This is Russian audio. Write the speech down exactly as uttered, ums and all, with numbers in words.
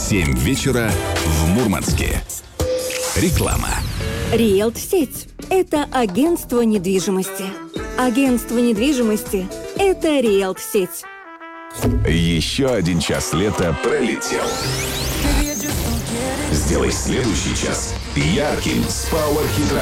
семь вечера в Мурманске. Реклама. Риэлт-сеть – это агентство недвижимости. Агентство недвижимости – это Риэлт-сеть. Еще один час лета пролетел. Сделай следующий час ярким с Power Hit